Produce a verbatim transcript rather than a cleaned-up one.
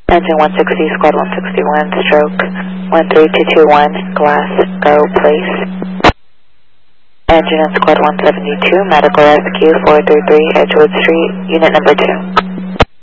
Engine one sixty, squad one sixty-one, stroke one three two two one, glass, go, please. Engine and squad one seventy-two, medical rescue four three three, Edgewood Street, unit number two.